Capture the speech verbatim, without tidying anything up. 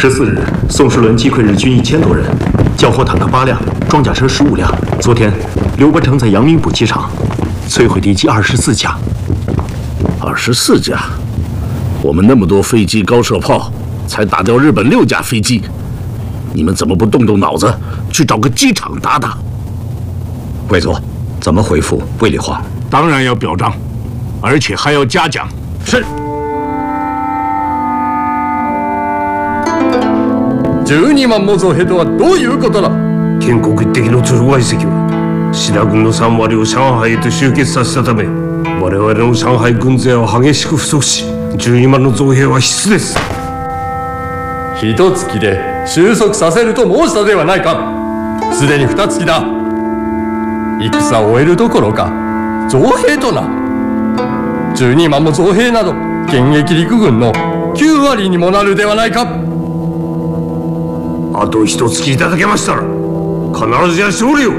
十四日，宋时轮击溃日军一千多人，缴获坦克八辆，装甲车十五辆。昨天，刘伯承在阳明补给场摧毁敌机二十四架。 二十四架，我们那么多飞机、高射炮，才打掉日本六架飞机，你们怎么不动动脑子去找个机场打打？ 贵族，怎么回复卫立煌？ 当然要表彰，而且还要嘉奖。 是。 じゅうにまんも増兵とはどういうことだ。 建国的の鶴ヶ石は志田軍のさん割を上海へと集結させたため、我々の上海軍勢は激しく不足し、じゅうにまんの増兵は必須です。 一月で収束させると申したではないか。すでに二月だ。戦を終えるどころか増兵とな。じゅうにまんも増兵など現役陸軍のきゅう割にもなるではないか。 あと一月いただけましたら必ずや勝利を。